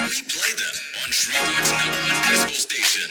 We play them on Shreveport's #1 gospel station.